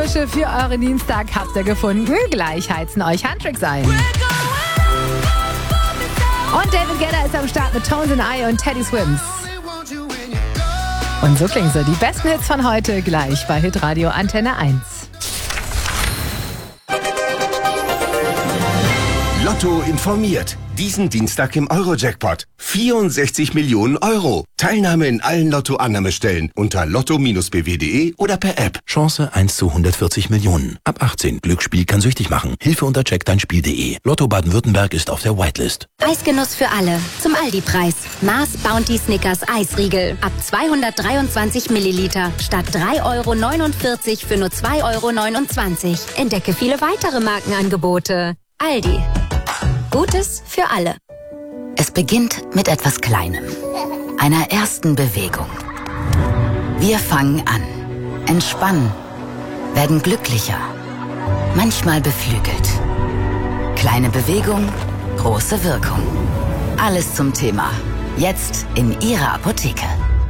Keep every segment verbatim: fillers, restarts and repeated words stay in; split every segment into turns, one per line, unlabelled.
Frische für euren Dienstag habt ihr gefunden. Gleich heizen euch Handtricks ein. Und David Guetta ist am Start mit Tones and I und Teddy Swims. Und so klingen sie. Die besten Hits von heute gleich bei Hitradio Antenne eins.
Lotto informiert. Diesen Dienstag im Euro-Jackpot. vierundsechzig Millionen Euro. Teilnahme in allen Lotto-Annahmestellen unter lotto Bindestrich b w punkt d e oder per App.
Chance eins zu hundertvierzig Millionen. Ab achtzehn. Glücksspiel kann süchtig machen. Hilfe unter check dein spiel punkt d e. Lotto Baden-Württemberg ist auf der Whitelist.
Eisgenuss für alle. Zum Aldi-Preis. Mars Bounty Snickers Eisriegel. Ab zweihundertdreiundzwanzig Milliliter. Statt drei Euro neunundvierzig für nur zwei Euro neunundzwanzig. Entdecke viele weitere Markenangebote. Aldi. Gutes für alle. Es beginnt mit etwas Kleinem. Einer ersten Bewegung. Wir fangen an, entspannen, werden glücklicher, manchmal beflügelt. Kleine Bewegung, große Wirkung. Alles zum Thema. Jetzt in Ihrer Apotheke.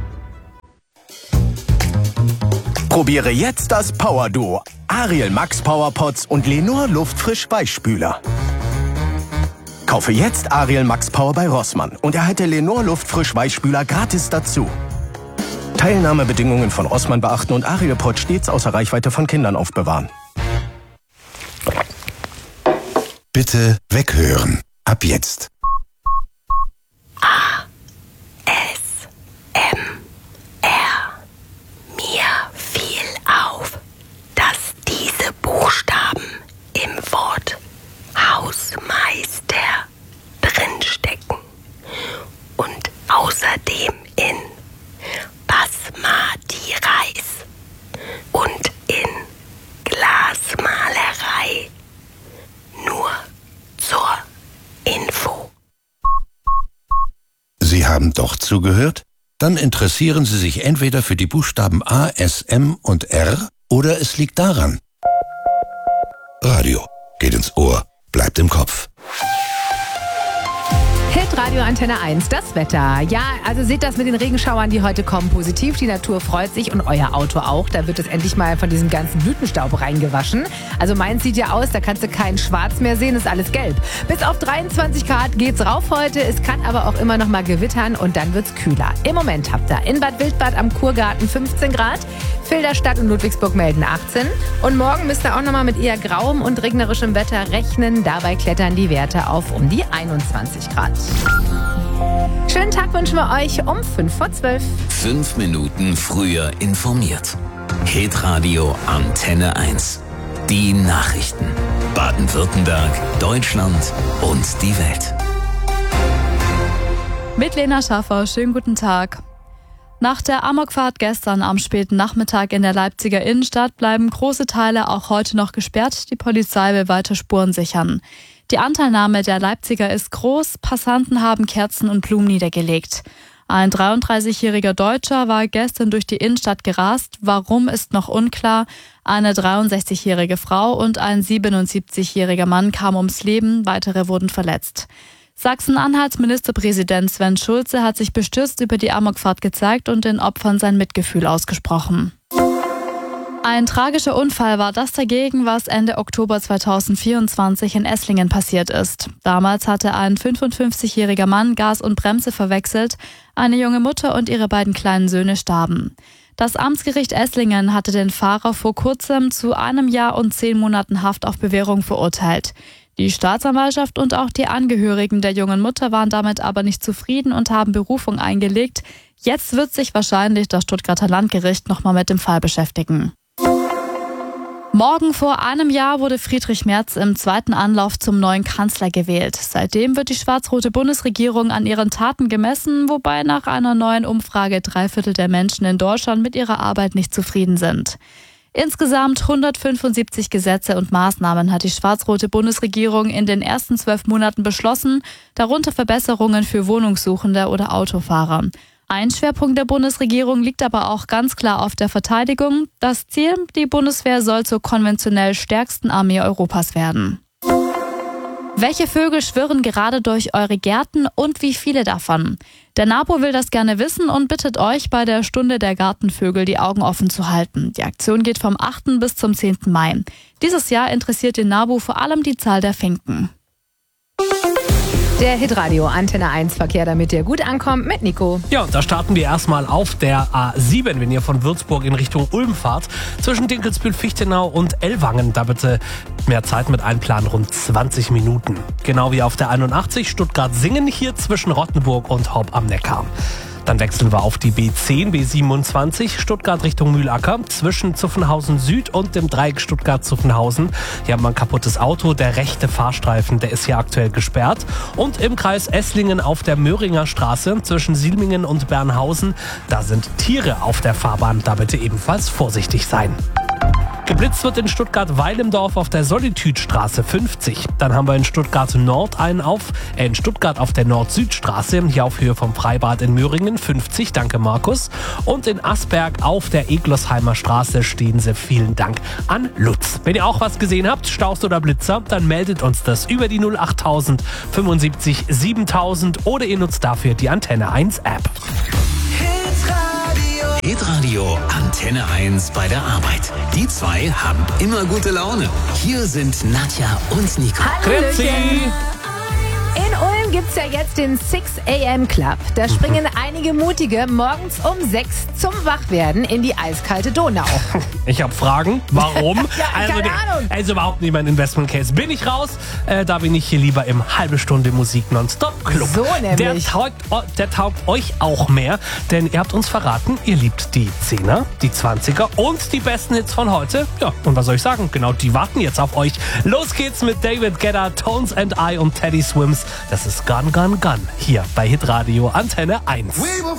Probiere jetzt das Power Duo. Ariel Max Power Pots und Lenor Luftfrisch Weichspüler. Kaufe jetzt Ariel Max Power bei Rossmann und erhalte Lenor Luftfrisch Weichspüler gratis dazu. Teilnahmebedingungen von Rossmann beachten und Ariel Pot stets außer Reichweite von Kindern aufbewahren.
Bitte weghören. Ab jetzt.
A. S. M. R. Mir fiel auf, dass diese Buchstaben im Wort Hausmeister drinstecken und außerdem in Basmati Reis und in Glasmalerei. Nur zur Info.
Sie haben doch zugehört? Dann interessieren Sie sich entweder für die Buchstaben A, S, M und R oder es liegt daran. Radio geht ins Ohr. Bleibt im Kopf.
Hitradio Antenne eins, das Wetter. Ja, also seht das mit den Regenschauern, die heute kommen, positiv. Die Natur freut sich und euer Auto auch. Da wird es endlich mal von diesem ganzen Blütenstaub reingewaschen. Also meins sieht ja aus, da kannst du keinen Schwarz mehr sehen, ist alles gelb. Bis auf dreiundzwanzig Grad geht's rauf heute. Es kann aber auch immer noch mal gewittern und dann wird's kühler. Im Moment habt ihr in Bad Wildbad am Kurgarten fünfzehn Grad, Filderstadt und Ludwigsburg melden achtzehn. Und morgen müsst ihr auch noch mal mit eher grauem und regnerischem Wetter rechnen. Dabei klettern die Werte auf um die einundzwanzig Grad. Schönen Tag wünschen wir euch um fünf vor zwölf.
Fünf Minuten früher informiert. Hitradio Antenne eins. Die Nachrichten. Baden-Württemberg, Deutschland und die Welt.
Mit Lena Schaffer, schönen guten Tag. Nach der Amokfahrt gestern am späten Nachmittag in der Leipziger Innenstadt bleiben große Teile auch heute noch gesperrt. Die Polizei will weiter Spuren sichern. Die Anteilnahme der Leipziger ist groß. Passanten haben Kerzen und Blumen niedergelegt. Ein dreiunddreißigjähriger Deutscher war gestern durch die Innenstadt gerast. Warum, ist noch unklar. Eine dreiundsechzigjährige Frau und ein siebenundsiebzigjähriger Mann kamen ums Leben. Weitere wurden verletzt. Sachsen-Anhalts Ministerpräsident Sven Schulze hat sich bestürzt über die Amokfahrt gezeigt und den Opfern sein Mitgefühl ausgesprochen. Ein tragischer Unfall war das dagegen, was Ende Oktober zweitausendvierundzwanzig in Esslingen passiert ist. Damals hatte ein fünfundfünfzigjähriger Mann Gas und Bremse verwechselt. Eine junge Mutter und ihre beiden kleinen Söhne starben. Das Amtsgericht Esslingen hatte den Fahrer vor kurzem zu einem Jahr und zehn Monaten Haft auf Bewährung verurteilt. Die Staatsanwaltschaft und auch die Angehörigen der jungen Mutter waren damit aber nicht zufrieden und haben Berufung eingelegt. Jetzt wird sich wahrscheinlich das Stuttgarter Landgericht nochmal mit dem Fall beschäftigen. Morgen vor einem Jahr wurde Friedrich Merz im zweiten Anlauf zum neuen Kanzler gewählt. Seitdem wird die schwarz-rote Bundesregierung an ihren Taten gemessen, wobei nach einer neuen Umfrage drei Viertel der Menschen in Deutschland mit ihrer Arbeit nicht zufrieden sind. Insgesamt hundertfünfundsiebzig Gesetze und Maßnahmen hat die schwarz-rote Bundesregierung in den ersten zwölf Monaten beschlossen, darunter Verbesserungen für Wohnungssuchende oder Autofahrer. Ein Schwerpunkt der Bundesregierung liegt aber auch ganz klar auf der Verteidigung. Das Ziel, die Bundeswehr soll zur konventionell stärksten Armee Europas werden. Welche Vögel schwirren gerade durch eure Gärten und wie viele davon? Der NABU will das gerne wissen und bittet euch, bei der Stunde der Gartenvögel die Augen offen zu halten. Die Aktion geht vom achten bis zum zehnten Mai. Dieses Jahr interessiert den NABU vor allem die Zahl der Finken.
Der Hitradio Antenne eins Verkehr, damit ihr gut ankommt, mit Nico.
Ja, da starten wir erstmal auf der A sieben, wenn ihr von Würzburg in Richtung Ulm fahrt. Zwischen Dinkelsbühl-Fichtenau und Ellwangen, da bitte mehr Zeit mit einplanen, rund zwanzig Minuten. Genau wie auf der einundachtzig Stuttgart-Singen, hier zwischen Rottenburg und Haupt am Neckar. Dann wechseln wir auf die B zehn, B siebenundzwanzig, Stuttgart Richtung Mühlacker, zwischen Zuffenhausen Süd und dem Dreieck Stuttgart-Zuffenhausen. Hier haben wir ein kaputtes Auto, der rechte Fahrstreifen, der ist hier aktuell gesperrt. Und im Kreis Esslingen auf der Möhringer Straße, zwischen Sielmingen und Bernhausen, da sind Tiere auf der Fahrbahn, da bitte ebenfalls vorsichtig sein. Geblitzt wird in Stuttgart-Weilendorf auf der Solitüdstraße fünfzig. Dann haben wir in Stuttgart-Nord einen auf, äh in Stuttgart auf der Nord-Süd-Straße, hier auf Höhe vom Freibad in Möhringen fünfzig, danke Markus. Und in Asberg auf der Eglosheimer Straße stehen sie, vielen Dank an Lutz. Wenn ihr auch was gesehen habt, Staus oder Blitzer, dann meldet uns das über die null achttausend fünfundsiebzig siebentausend oder ihr nutzt dafür die Antenne eins App.
Hitradio Antenne eins bei der Arbeit. Die zwei haben immer gute Laune. Hier sind Nadja und Nico.
Grüezi.
In Ulm gibt's ja jetzt den six a m Club. Da springen einige Mutige morgens um sechs zum Wachwerden in die eiskalte Donau.
Ich habe Fragen, warum?
Ja,
also,
keine Ahnung.
Also überhaupt nicht mein Investment Case. Bin ich raus, äh, da bin ich hier lieber im halbe Stunde Musik Nonstop Club.
So nämlich.
Der taugt, der taugt euch auch mehr, denn ihr habt uns verraten, ihr liebt die Zehner, die Zwanziger und die besten Hits von heute. Ja, und was soll ich sagen? Genau, die warten jetzt auf euch. Los geht's mit David Guetta, Tones and I und Teddy Swims. Das ist Gun, Gun, Gun hier bei Hitradio Antenne eins.